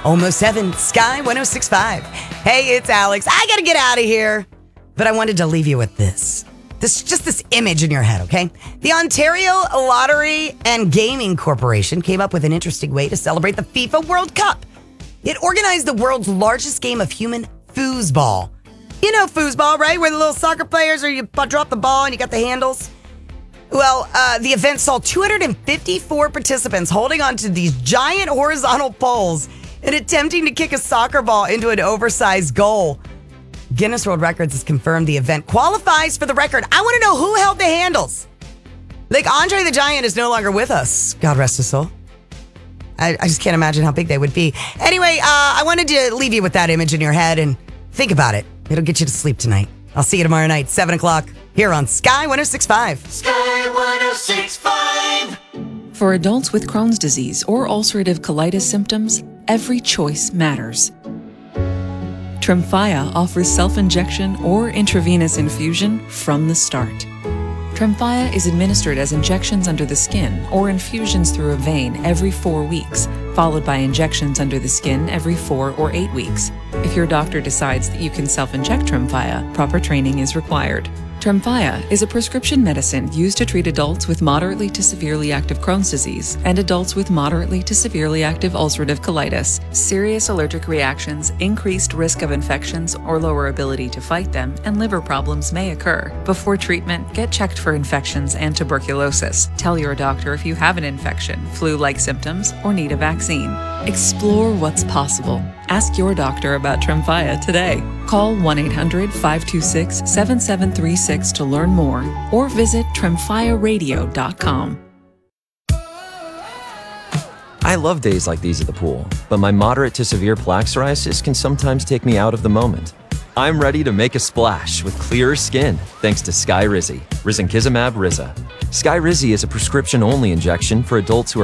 Almost 7, Sky 106.5. Hey, it's Alex. I got to get out of here. But I wanted to leave you with this. This image in your head, okay? The Ontario Lottery and Gaming Corporation came up with an interesting way to celebrate the FIFA World Cup. It organized the world's largest game of human foosball. You know foosball, right? Where the little soccer players, or you drop the ball and you got the handles. Well, the event saw 254 participants holding onto these giant horizontal poles and attempting to kick a soccer ball into an oversized goal. Guinness World Records has confirmed the event qualifies for the record. I want to know who held the handles. Like, Andre the Giant is no longer with us. God rest his soul. I just can't imagine how big they would be. Anyway, I wanted to leave you with that image in your head and think about it. It'll get you to sleep tonight. I'll see you tomorrow night, 7 o'clock, here on Sky 106.5. Sky 106.5. For adults with Crohn's disease or ulcerative colitis symptoms, every choice matters. Tremfya offers self-injection or intravenous infusion from the start. Tremfya is administered as injections under the skin or infusions through a vein every 4 weeks, followed by injections under the skin every 4 or 8 weeks. If your doctor decides that you can self-inject Tremfya, proper training is required. Tremfya is a prescription medicine used to treat adults with moderately to severely active Crohn's disease and adults with moderately to severely active ulcerative colitis. Serious allergic reactions, increased risk of infections or lower ability to fight them, and liver problems may occur. Before treatment, get checked for infections and tuberculosis. Tell your doctor if you have an infection, flu-like symptoms, or need a vaccine. Explore what's possible. Ask your doctor about Tremfya today. Call 1-800-526-7736 to learn more or visit tremfyaradio.com. I love days like these at the pool, but my moderate to severe plaque psoriasis can sometimes take me out of the moment. I'm ready to make a splash with clearer skin thanks to Skyrizi, risankizumab Riza. Skyrizi is a prescription-only injection for adults who are